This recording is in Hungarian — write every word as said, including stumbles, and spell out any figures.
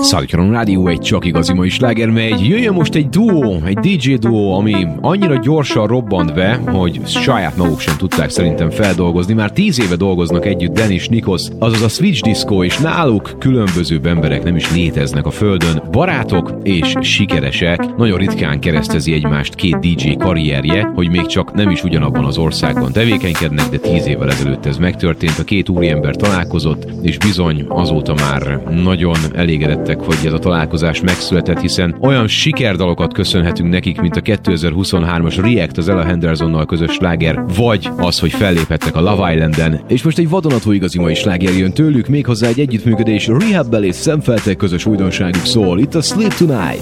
Szalikaron Rádió, egy csak igazi mai sláger megy. Jöjjön most egy duó, egy dé dzsé duó, ami annyira gyorsan robbant be, hogy saját maguk sem tudták szerintem feldolgozni. Már tíz éve dolgoznak együtt Dennis Nikos, azaz a Switch Disco, és náluk különbözőbb emberek nem is léteznek a földön. Barátok és sikeresek, nagyon ritkán keresztezi egymást két dé dzsé karrierje, hogy még csak nem is ugyanabban az országban tevékenykednek, de tíz évvel ezelőtt ez megtörtént. A két úriember találkozott, és bizony azóta már nagyon elégedettek, hogy ez a találkozás megszületett, hiszen olyan sikerdalokat köszönhetünk nekik, mint a kétezer-huszonhármas React az Ella Hendersonnal közös sláger, vagy az, hogy felléphettek a Love Islanden. És most egy vadonatúj igazi mai sláger jön tőlük, méghozzá egy együttműködés Rehab-bel és Sam Feltek közös újdonságuk szól. Itt a Sleep Tonight.